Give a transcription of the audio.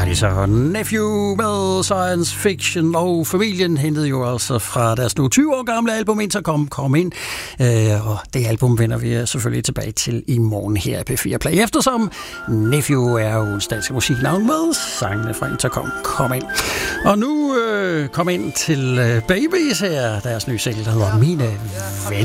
det så Nephew med Science Fiction, og familien hentede jo altså fra deres nu 20 år gamle album Intercom ind, og det album vender vi selvfølgelig tilbage til i morgen her på P4 Play, eftersom Nephew er jo en dansk musiknavn med sangene fra Intercom. Kom ind. Og nu kom ind til Babies her, deres nye single, der hedder Mine Venner.